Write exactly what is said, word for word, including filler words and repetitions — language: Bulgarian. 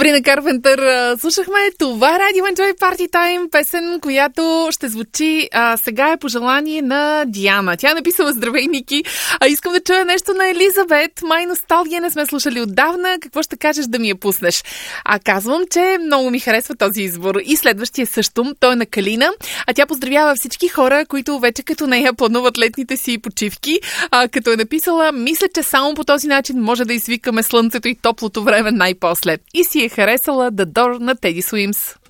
Сабрина Карпентър слушахме. Това е Radio Enjoy Party Time, песен, която ще звучи а, сега е пожелание на Диана. Тя е написала: здравей, Ники. А, искам да чуя нещо на Елизабет. Май носталгия не сме слушали отдавна. Какво ще кажеш да ми я пуснеш? А казвам, че много ми харесва този избор. И следващия също. Той е на Калина. А тя поздравява всички хора, които вече като нея плануват летните си почивки. А, като е написала: мисля, че само по този начин може да извикаме слънцето и топлото време най-после. И си е харесала The Door на Teddy Swims.